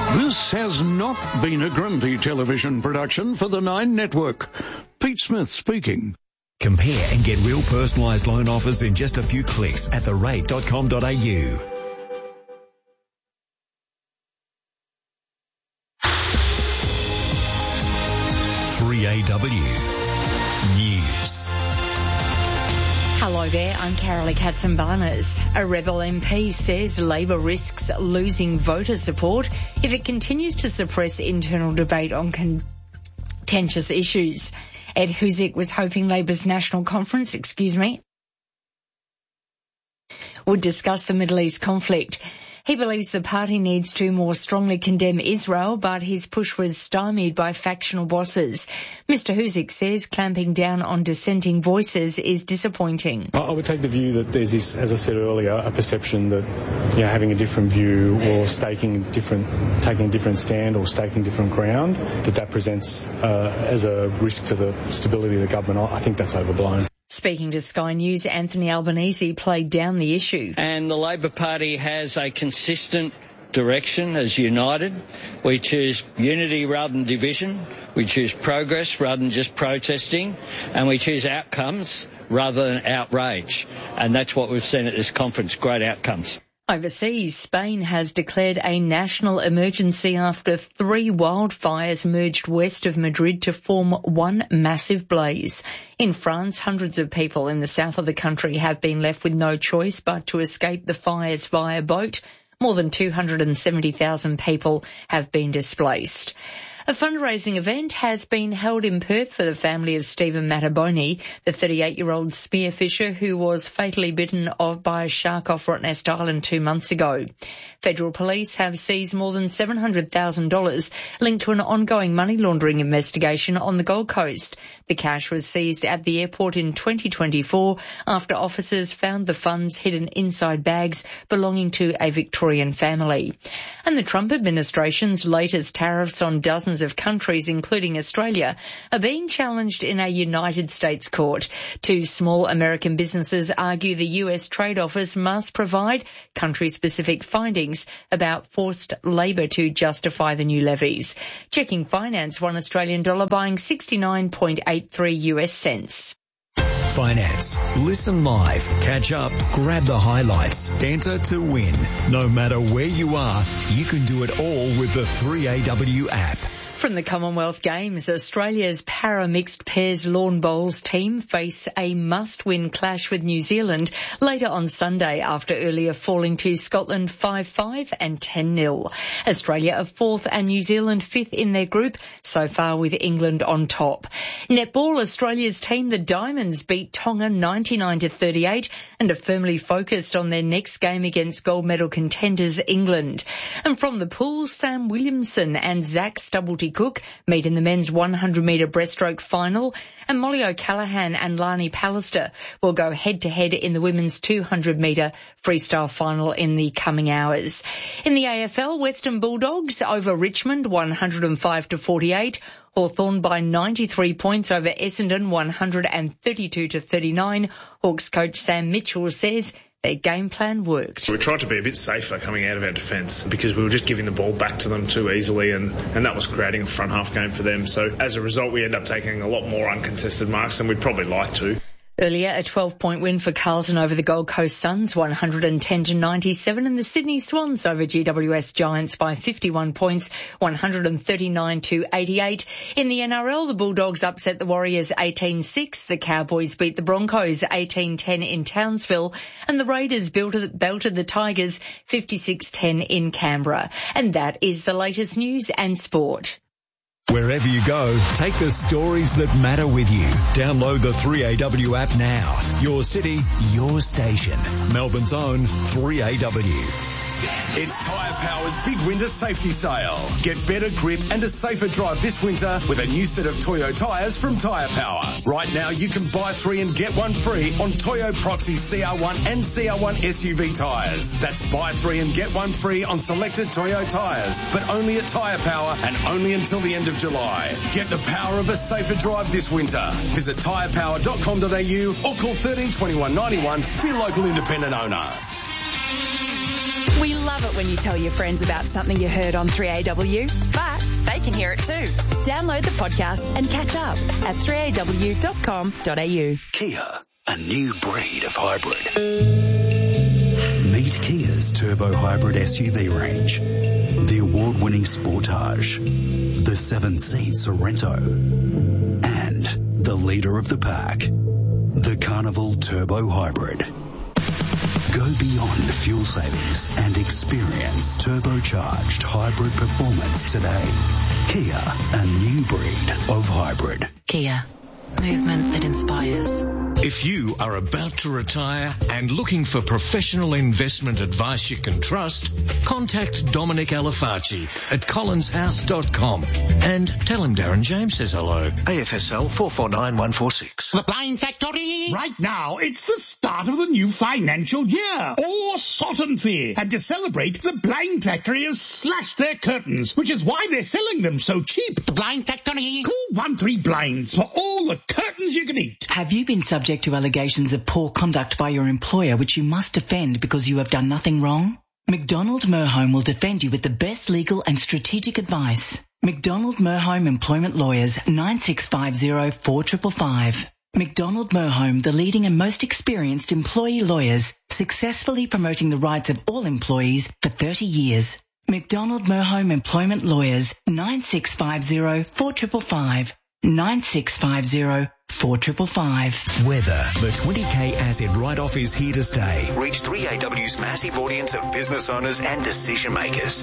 This has not been a Grundy television production for the Nine Network. Pete Smith speaking. Compare and get real personalised loan offers in just a few clicks at therate.com.au. AW News. Hello there, I'm Carolee Katzenbarnes. A Rebel MP says Labor risks losing voter support if it continues to suppress internal debate on contentious issues. Ed Husic was hoping Labor's national conference, would discuss the Middle East conflict. He believes the party needs to more strongly condemn Israel, but his push was stymied by factional bosses. Mr Husic says clamping down on dissenting voices is disappointing. I would take the view that there's this, as I said earlier, a perception that having a different view or taking a different stand or staking different ground, that presents as a risk to the stability of the government. I think that's overblown. Speaking to Sky News, Anthony Albanese played down the issue. And the Labor Party has a consistent direction as united. We choose unity rather than division. We choose progress rather than just protesting. And we choose outcomes rather than outrage. And that's what we've seen at this conference, great outcomes. Overseas, Spain has declared a national emergency after 3 wildfires merged west of Madrid to form one massive blaze. In France, hundreds of people in the south of the country have been left with no choice but to escape the fires via boat. More than 270,000 people have been displaced. A fundraising event has been held in Perth for the family of Stephen Mattaboni, the 38-year-old spearfisher who was fatally bitten by a shark off Rottnest Island 2 months ago. Federal police have seized more than $700,000 linked to an ongoing money laundering investigation on the Gold Coast. The cash was seized at the airport in 2024 after officers found the funds hidden inside bags belonging to a Victorian family. And the Trump administration's latest tariffs on dozens of countries, including Australia, are being challenged in a United States court. 2 small American businesses argue the US Trade Office must provide country-specific findings about forced labour to justify the new levies. Checking Finance, one Australian dollar buying 69.83 US cents. Finance. Listen live, catch up, grab the highlights, enter to win. No matter where you are, you can do it all with the 3AW app. From the Commonwealth Games, Australia's para-mixed pairs lawn bowls team face a must-win clash with New Zealand later on Sunday after earlier falling to Scotland 5-5 and 10-0. Australia are 4th and New Zealand 5th in their group, so far with England on top. Netball, Australia's team, the Diamonds, beat Tonga 99-38 and are firmly focused on their next game against gold medal contenders England. And from the pool, Sam Williamson and Zach Stubblety-Cook meet in the men's 100-metre breaststroke final, and Molly O'Callaghan and Lani Pallister will go head-to-head in the women's 200-metre freestyle final in the coming hours. In the AFL, Western Bulldogs over Richmond 105-48, Hawthorn by 93 points over Essendon 132-39. Hawks coach Sam Mitchell says their game plan worked. We tried to be a bit safer coming out of our defence because we were just giving the ball back to them too easily, and that was creating a front half game for them. So as a result, we end up taking a lot more uncontested marks than we'd probably like to. Earlier, a 12-point win for Carlton over the Gold Coast Suns, 110-97, and the Sydney Swans over GWS Giants by 51 points, 139-88. In the NRL, the Bulldogs upset the Warriors 18-6, the Cowboys beat the Broncos 18-10 in Townsville, and the Raiders belted the Tigers 56-10 in Canberra. And that is the latest news and sport. Wherever you go, take the stories that matter with you. Download the 3AW app now. Your city, your station. Melbourne's own 3AW. It's Tyre Power's big winter safety sale. Get better grip and a safer drive this winter with a new set of Toyo tyres from Tyre Power. Right now you can buy 3 and get 1 free on Toyo Proxy CR1 and CR1 SUV tyres. That's buy 3 and get 1 free on selected Toyo tyres, but only at Tyre Power and only until the end of July. Get the power of a safer drive this winter. Visit tyrepower.com.au or call 13 21 91 for your local independent owner. We love it when you tell your friends about something you heard on 3AW, but they can hear it too. Download the podcast and catch up at 3aw.com.au. Kia, a new breed of hybrid. Meet Kia's turbo hybrid SUV range. The award-winning Sportage, the 7-seat Sorento, and the leader of the pack, the Carnival Turbo Hybrid. Go beyond fuel savings and experience turbocharged hybrid performance today. Kia, a new breed of hybrid. Kia, movement that inspires. If you are about to retire and looking for professional investment advice you can trust, contact Dominic Alifacci at collinshouse.com and tell him Darren James says hello. AFSL 449146. The Blind Factory. Right now, it's the start of the new financial year. Awesome Fair. And to celebrate, the Blind Factory has slashed their curtains, which is why they're selling them so cheap. The Blind Factory. Call 13 Blinds for all the curtains you can eat. Have you been subject to allegations of poor conduct by your employer which you must defend because you have done nothing wrong? McDonald Merhome will defend you with the best legal and strategic advice. McDonald Merhome Employment Lawyers, 9650 4555. McDonald Merhome, the leading and most experienced employee lawyers, successfully promoting the rights of all employees for 30 years. McDonald Merhome Employment Lawyers, 9650 4555. 9650 4555. Weather. The 20K acid write-off is here to stay. Reach 3AW's massive audience of business owners and decision makers.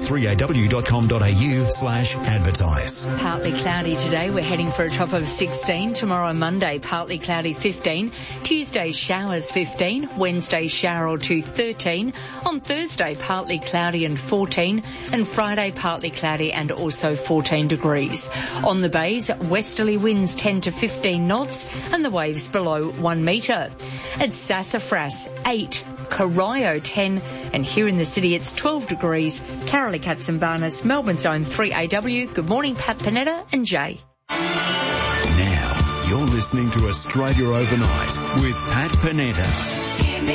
3aw.com.au/advertise. Partly cloudy today. We're heading for a top of 16. Tomorrow, Monday, partly cloudy 15. Tuesday, showers 15. Wednesday, shower or two 13. On Thursday, partly cloudy and 14. And Friday, partly cloudy and also 14 degrees. On the bays, westerly winds 10 to 15 knots and the waves below 1 metre. At Sassafras, 8. Corio, 10. And here in the city, it's 12 degrees. Carolee Katsimbanis, Melbourne's own 3AW. Good morning, Pat Panetta and Jay. Now, you're listening to Australia Overnight with Pat Panetta.